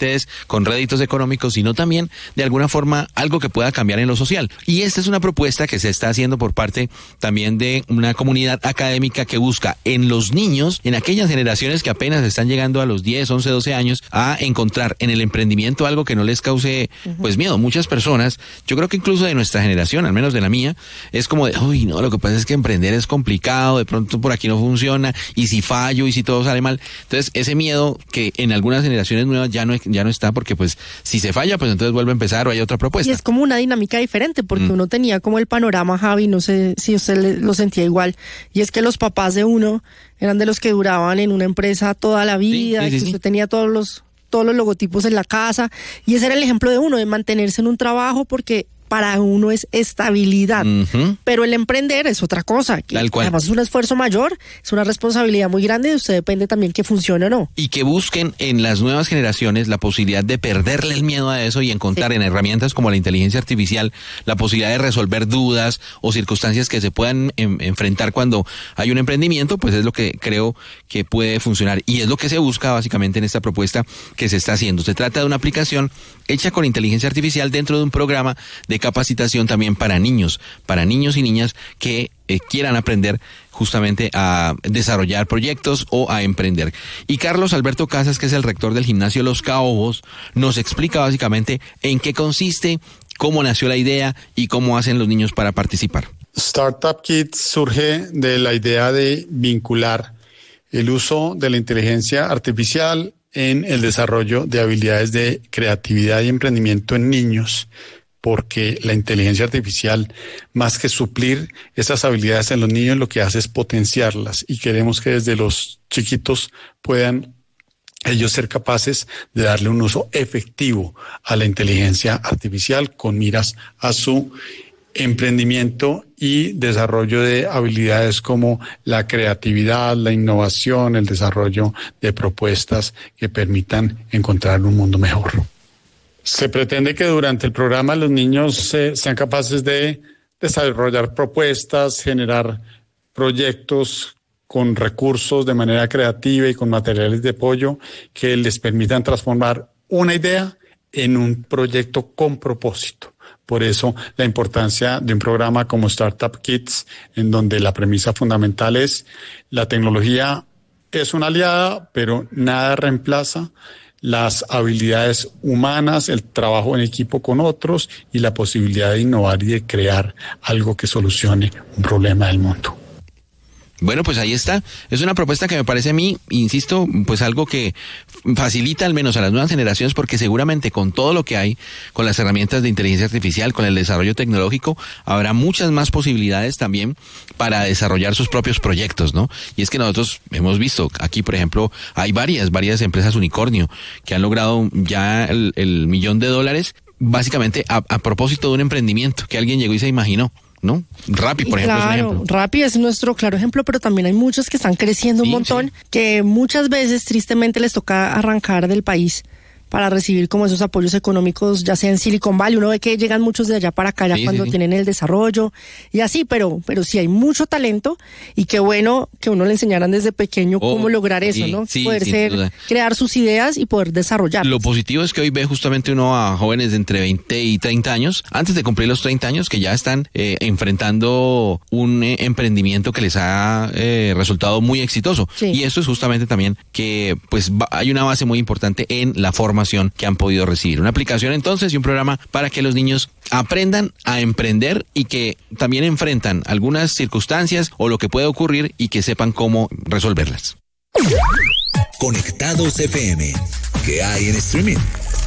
solamente es con réditos económicos, sino también de alguna forma algo que pueda cambiar en lo social. Y esta es una propuesta que se está haciendo por parte también de una comunidad académica que busca en los niños, en aquellas generaciones que apenas están llegando a los 10, 11, 12 años, a encontrar en el emprendimiento algo que no les cause pues miedo. Muchas personas, yo creo que incluso de nuestra generación, al menos de la mía, es como de, uy, no, lo que pasa es que emprender es complicado, de pronto por aquí no funciona, y si fallo, y si todo sale mal. Entonces, ese miedo que en algunas generaciones nuevas ya no está, porque pues si se falla, pues entonces vuelve a empezar o hay otra propuesta. Y es como una dinámica diferente, porque uno tenía como el panorama, Javi, no sé si usted lo sentía igual, y es que los papás de uno eran de los que duraban en una empresa toda la vida, que usted tenía todos los logotipos en la casa, y ese era el ejemplo de uno, de mantenerse en un trabajo, porque para uno es estabilidad, pero el emprender es otra cosa, que además es un esfuerzo mayor, es una responsabilidad muy grande, de usted depende también que funcione o no. Y que busquen en las nuevas generaciones la posibilidad de perderle el miedo a eso y encontrar en herramientas como la inteligencia artificial la posibilidad de resolver dudas o circunstancias que se puedan enfrentar cuando hay un emprendimiento, pues es lo que creo que puede funcionar y es lo que se busca básicamente en esta propuesta que se está haciendo. Se trata de una aplicación hecha con inteligencia artificial dentro de un programa de capacitación también para niños y niñas que quieran aprender justamente a desarrollar proyectos o a emprender. Y Carlos Alberto Casas, que es el rector del gimnasio Los Caobos, nos explica básicamente en qué consiste, cómo nació la idea y cómo hacen los niños para participar. Startup Kids surge de la idea de vincular el uso de la inteligencia artificial en el desarrollo de habilidades de creatividad y emprendimiento en niños, porque la inteligencia artificial, más que suplir esas habilidades en los niños, lo que hace es potenciarlas y queremos que desde los chiquitos puedan ellos ser capaces de darle un uso efectivo a la inteligencia artificial con miras a su emprendimiento y desarrollo de habilidades como la creatividad, la innovación, el desarrollo de propuestas que permitan encontrar un mundo mejor. Se pretende que durante el programa los niños sean capaces de desarrollar propuestas, generar proyectos con recursos de manera creativa y con materiales de apoyo que les permitan transformar una idea en un proyecto con propósito. Por eso la importancia de un programa como Startup Kids, en donde la premisa fundamental es la tecnología es una aliada, pero nada reemplaza las habilidades humanas, el trabajo en equipo con otros y la posibilidad de innovar y de crear algo que solucione un problema del mundo. Bueno, pues ahí está. Es una propuesta que me parece a mí, insisto, pues algo que facilita al menos a las nuevas generaciones, porque seguramente con todo lo que hay, con las herramientas de inteligencia artificial, con el desarrollo tecnológico, habrá muchas más posibilidades también para desarrollar sus propios proyectos, ¿no? Y es que nosotros hemos visto, aquí por ejemplo, hay varias empresas unicornio que han logrado ya el $1 millón, básicamente a propósito de un emprendimiento que alguien llegó y se imaginó, ¿no? Rappi, por ejemplo, es un ejemplo. Rappi es nuestro claro ejemplo, pero también hay muchos que están creciendo un montón, que muchas veces tristemente les toca arrancar del país para recibir como esos apoyos económicos, ya sea en Silicon Valley. Uno ve que llegan muchos de allá para acá ya cuando tienen el desarrollo y así, pero sí hay mucho talento y qué bueno que uno le enseñaran desde pequeño cómo lograr eso, ¿no? Poder crear sus ideas y poder desarrollar. Lo positivo es que hoy ve justamente uno a jóvenes de entre 20 y 30 años, antes de cumplir los 30 años, que ya están enfrentando un emprendimiento que les ha resultado muy exitoso. Y eso es justamente también que pues hay una base muy importante en la formación que han podido recibir. Una aplicación entonces y un programa para que los niños aprendan a emprender y que también enfrentan algunas circunstancias o lo que puede ocurrir y que sepan cómo resolverlas. Conectados FM. ¿Qué hay en streaming?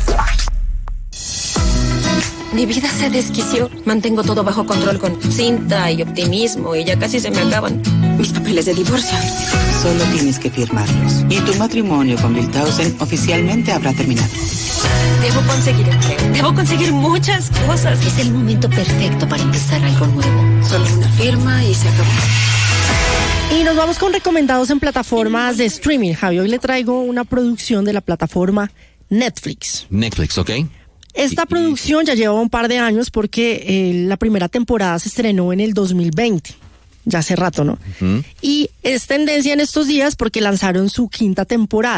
Mi vida se desquició. Mantengo todo bajo control con cinta y optimismo y ya casi se me acaban mis papeles de divorcio. Solo tienes que firmarlos y tu matrimonio con Bilthausen oficialmente habrá terminado. Debo conseguir empleo. Debo conseguir muchas cosas. Es el momento perfecto para empezar algo nuevo. Solo una firma y se acabó. Y nos vamos con recomendados en plataformas de streaming. Javi, hoy le traigo una producción de la plataforma Netflix. Netflix, ¿ok? Esta producción ya lleva un par de años porque la primera temporada se estrenó en el 2020. Ya hace rato, ¿no? Y es tendencia en estos días porque lanzaron su quinta temporada.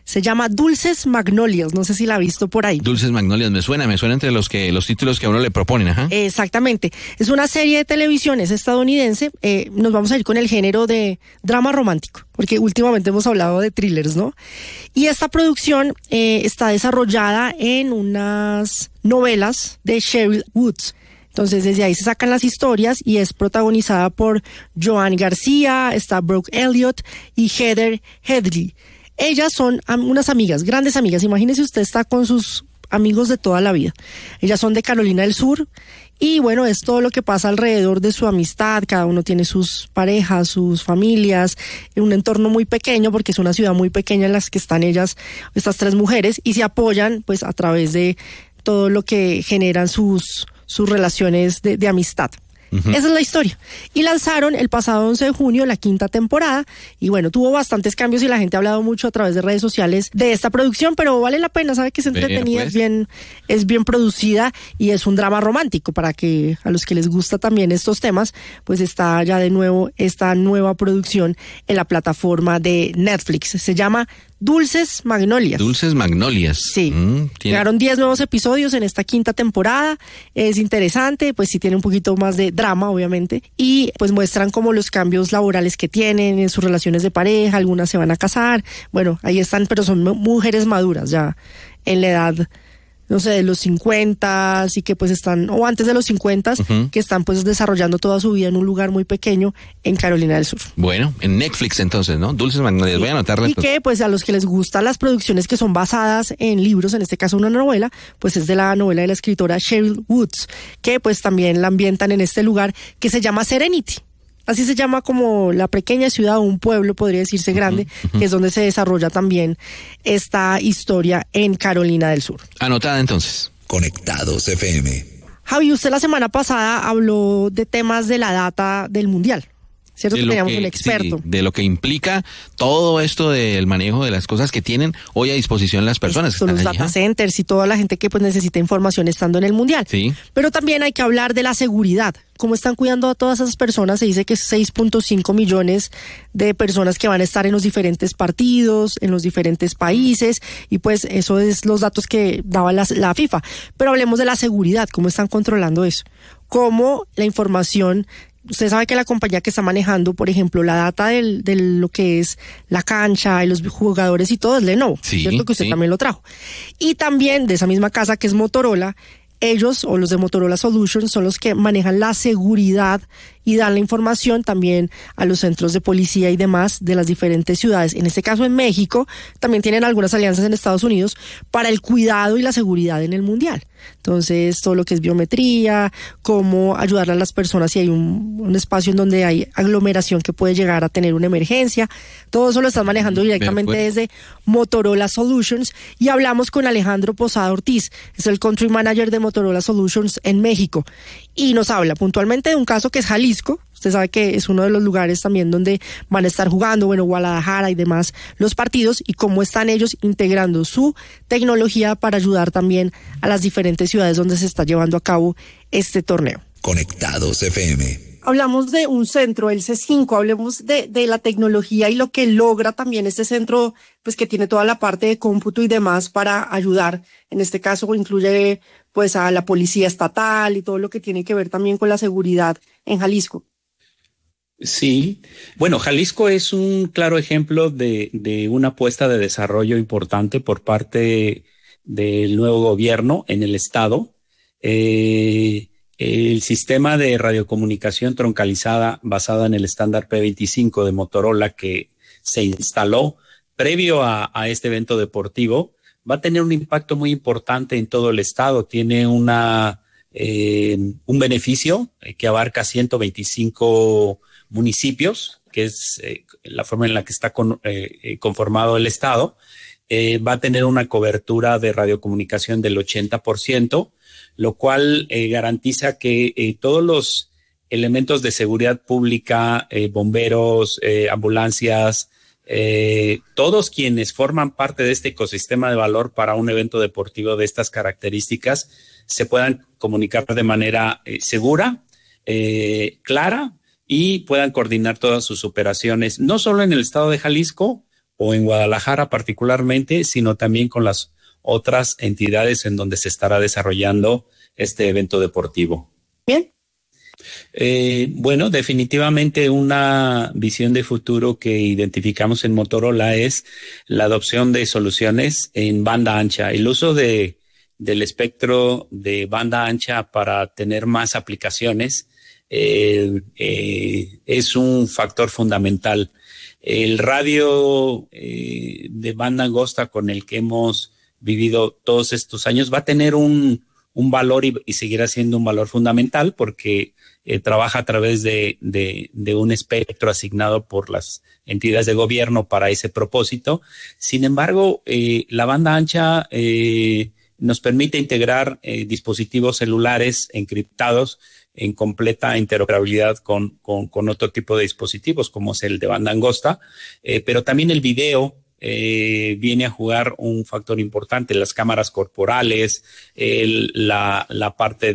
Se llama Dulces Magnolias, no sé si la ha visto por ahí. Dulces Magnolias, me suena entre los títulos que a uno le proponen, ajá. Exactamente. Es una serie de televisión, es estadounidense. Nos vamos a ir con el género de drama romántico, porque últimamente hemos hablado de thrillers, ¿no? Y esta producción está desarrollada en unas novelas de Cheryl Woods. Entonces desde ahí se sacan las historias y es protagonizada por Joan García, está Brooke Elliott y Heather Headley. Ellas son unas amigas, grandes amigas. Imagínese usted está con sus amigos de toda la vida. Ellas son de Carolina del Sur y bueno, es todo lo que pasa alrededor de su amistad. Cada uno tiene sus parejas, sus familias, en un entorno muy pequeño porque es una ciudad muy pequeña en las que están ellas, estas 3 mujeres, y se apoyan pues a través de todo lo que generan sus relaciones de amistad. Uh-huh. Esa es la historia. Y lanzaron el pasado 11 de junio la 5ª temporada y bueno, tuvo bastantes cambios y la gente ha hablado mucho a través de redes sociales de esta producción, pero vale la pena, sabe que es entretenida, pues. es bien producida y es un drama romántico para que a los que les gusta también estos temas, pues está ya de nuevo esta nueva producción en la plataforma de Netflix. Se llama Dulces Magnolias. Dulces Magnolias. Sí. Llegaron 10 nuevos episodios en esta 5ª temporada. Es interesante, pues sí tiene un poquito más de drama, obviamente. Y pues muestran como los cambios laborales que tienen en sus relaciones de pareja. Algunas se van a casar. Bueno, ahí están, pero son mujeres maduras ya en la edad, no sé, de los 50, así que pues están, o antes de los 50, uh-huh, que están pues desarrollando toda su vida en un lugar muy pequeño en Carolina del Sur. Bueno, en Netflix entonces, ¿no? Dulces Magnolias, voy a anotarla. Y que pues a los que les gustan las producciones que son basadas en libros, en este caso una novela, pues es de la novela de la escritora Cheryl Woods, que pues también la ambientan en este lugar que se llama Serenity. Así se llama como la pequeña ciudad o un pueblo, podría decirse grande, que es donde se desarrolla también esta historia en Carolina del Sur. Anotada entonces. Conectados FM. Javi, usted la semana pasada habló de temas de la data del Mundial. ¿Cierto? Que teníamos un experto. Sí, de lo que implica todo esto del manejo de las cosas que tienen hoy a disposición las personas. Son los data centers y toda la gente que pues necesita información estando en el Mundial. Sí. Pero también hay que hablar de la seguridad. ¿Cómo están cuidando a todas esas personas? Se dice que 6.5 millones de personas que van a estar en los diferentes partidos, en los diferentes países, y pues eso es los datos que daba la FIFA. Pero hablemos de la seguridad, ¿cómo están controlando eso? ¿Cómo la información... Usted sabe que la compañía que está manejando, por ejemplo, la data de lo que es la cancha y los jugadores y todo es Lenovo, sí, ¿cierto? Que usted sí. también lo trajo. Y también de esa misma casa que es Motorola, ellos o los de Motorola Solutions son los que manejan la seguridad y dan la información también a los centros de policía y demás de las diferentes ciudades. En este caso en México también tienen algunas alianzas en Estados Unidos para el cuidado y la seguridad en el Mundial. Entonces todo lo que es biometría, cómo ayudar a las personas si hay un espacio en donde hay aglomeración que puede llegar a tener una emergencia, todo eso lo están manejando directamente desde Motorola Solutions. Y hablamos con Alejandro Posada Ortiz, es el Country Manager de Motorola Solutions en México, y nos habla puntualmente de un caso que es Jalisco. Usted sabe que es uno de los lugares también donde van a estar jugando, bueno, Guadalajara y demás, los partidos, y cómo están ellos integrando su tecnología para ayudar también a las diferentes ciudades donde se está llevando a cabo este torneo. Conectados FM. Hablamos de un centro, el C5, hablemos de la tecnología y lo que logra también este centro, pues que tiene toda la parte de cómputo y demás para ayudar. En este caso incluye pues a la policía estatal y todo lo que tiene que ver también con la seguridad en Jalisco. Sí, bueno, Jalisco es un claro ejemplo de una apuesta de desarrollo importante por parte del nuevo gobierno en el estado. El sistema de radiocomunicación troncalizada basada en el estándar P25 de Motorola que se instaló previo a este evento deportivo va a tener un impacto muy importante en todo el estado. Tiene un beneficio que abarca 125 municipios, que es la forma en la que está conformado el estado. Va a tener una cobertura de radiocomunicación del 80%, lo cual garantiza que todos los elementos de seguridad pública, bomberos, ambulancias, todos quienes forman parte de este ecosistema de valor para un evento deportivo de estas características se puedan comunicar de manera segura, clara, y puedan coordinar todas sus operaciones, no solo en el estado de Jalisco, o en Guadalajara particularmente, sino también con las otras entidades en donde se estará desarrollando este evento deportivo. Bien. Bueno, definitivamente una visión de futuro que identificamos en Motorola es la adopción de soluciones en banda ancha. El uso del espectro de banda ancha para tener más aplicaciones es un factor fundamental. El radio de banda angosta con el que hemos vivido todos estos años va a tener un valor y seguirá siendo un valor fundamental porque trabaja a través de un espectro asignado por las entidades de gobierno para ese propósito. Sin embargo, la banda ancha nos permite integrar dispositivos celulares encriptados en completa interoperabilidad con otro tipo de dispositivos, como es el de banda angosta, pero también el video viene a jugar un factor importante, las cámaras corporales, la parte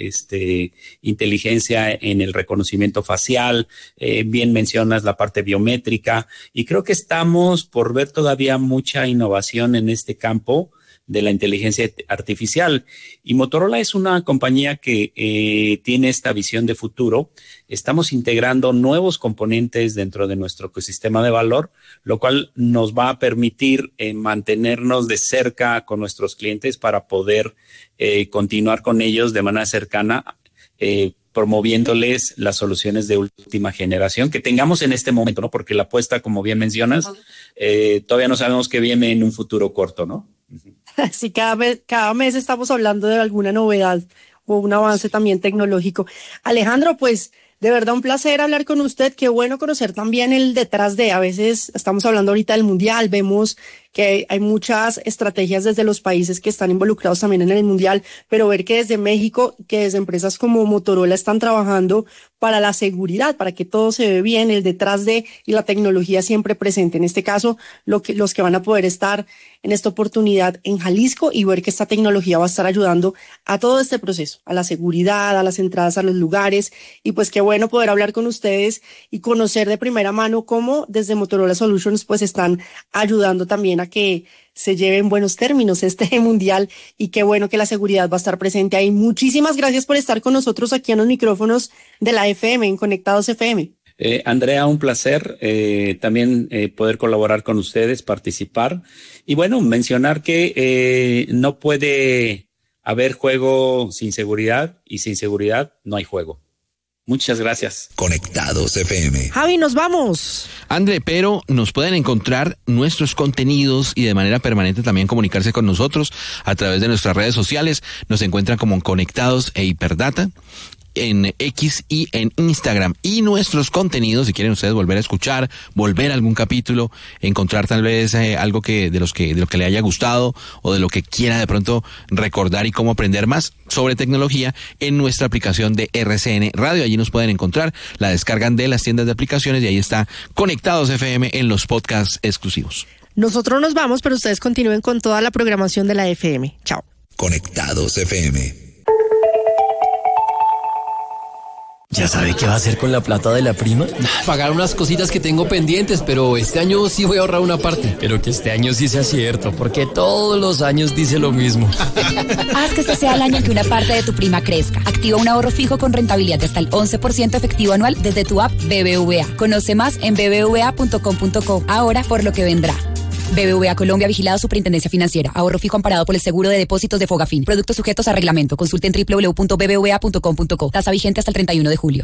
de inteligencia en el reconocimiento facial, bien mencionas la parte biométrica, y creo que estamos por ver todavía mucha innovación en este campo de la inteligencia artificial. Y Motorola es una compañía que tiene esta visión de futuro. Estamos integrando nuevos componentes dentro de nuestro ecosistema de valor, lo cual nos va a permitir mantenernos de cerca con nuestros clientes para poder continuar con ellos de manera cercana, promoviéndoles las soluciones de última generación que tengamos en este momento, ¿no? Porque la apuesta, como bien mencionas, todavía no sabemos qué viene en un futuro corto, ¿no? Sí, cada mes estamos hablando de alguna novedad o un avance también tecnológico. Alejandro, pues de verdad un placer hablar con usted. Qué bueno conocer también el detrás de. A veces estamos hablando ahorita del Mundial, vemos que hay muchas estrategias desde los países que están involucrados también en el Mundial, pero ver que desde México, que desde empresas como Motorola están trabajando para la seguridad, para que todo se ve bien, el detrás de y la tecnología siempre presente. En este caso, los que van a poder estar en esta oportunidad en Jalisco y ver que esta tecnología va a estar ayudando a todo este proceso, a la seguridad, a las entradas a los lugares, y pues qué bueno poder hablar con ustedes y conocer de primera mano cómo desde Motorola Solutions pues están ayudando también a que se lleve en buenos términos este mundial, y qué bueno que la seguridad va a estar presente ahí. Muchísimas gracias por estar con nosotros aquí en los micrófonos de la FM, en Conectados FM. Andrea, un placer también poder colaborar con ustedes, participar. Y bueno, mencionar que no puede haber juego sin seguridad, y sin seguridad no hay juego. Muchas gracias. Conectados FM. Javi, nos vamos. André, pero nos pueden encontrar nuestros contenidos y de manera permanente también comunicarse con nosotros a través de nuestras redes sociales. Nos encuentran como Conectados e Hiperdata en X y en Instagram. Y nuestros contenidos, si quieren ustedes volver a escuchar, volver a algún capítulo, encontrar tal vez algo de lo que le haya gustado o de lo que quiera de pronto recordar y cómo aprender más sobre tecnología, en nuestra aplicación de RCN Radio. Allí nos pueden encontrar, la descargan de las tiendas de aplicaciones y ahí está Conectados FM en los podcasts exclusivos. Nosotros nos vamos, pero ustedes continúen con toda la programación de la FM. Chao. Conectados FM. ¿Ya sabe qué va a hacer con la plata de la prima? Pagar unas cositas que tengo pendientes, pero este año sí voy a ahorrar una parte. Pero que este año sí sea cierto, porque todos los años dice lo mismo. Haz que este sea el año en que una parte de tu prima crezca. Activa un ahorro fijo con rentabilidad de hasta el 11% efectivo anual desde tu app BBVA. Conoce más en bbva.com.co. Ahora por lo que vendrá. BBVA Colombia, vigilado Superintendencia Financiera. Ahorro fijo amparado por el seguro de depósitos de Fogafín. Productos sujetos a reglamento. Consulte en www.bbva.com.co. Tasa vigente hasta el 31 de julio.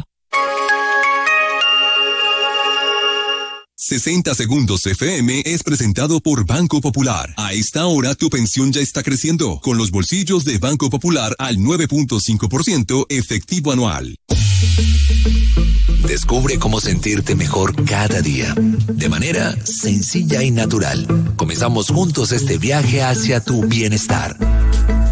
60 Segundos FM es presentado por Banco Popular. A esta hora tu pensión ya está creciendo, con los bolsillos de Banco Popular al 9.5% efectivo anual. Descubre cómo sentirte mejor cada día, de manera sencilla y natural. Comenzamos juntos este viaje hacia tu bienestar.